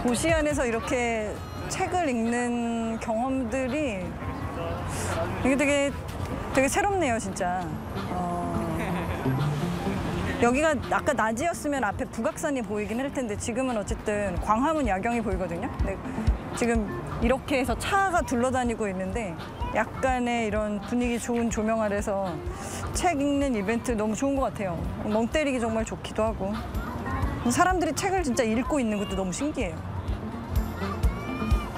도시 안에서 이렇게 책을 읽는 경험들이 이게 되게 새롭네요, 진짜. 여기가 아까 낮이었으면 앞에 북악산이 보이긴 할 텐데 지금은 어쨌든 광화문 야경이 보이거든요. 근데 지금 이렇게 해서 차가 둘러다니고 있는데 약간의 이런 분위기 좋은 조명 아래서 책 읽는 이벤트 너무 좋은 것 같아요. 멍 때리기 정말 좋기도 하고 사람들이 책을 진짜 읽고 있는 것도 너무 신기해요.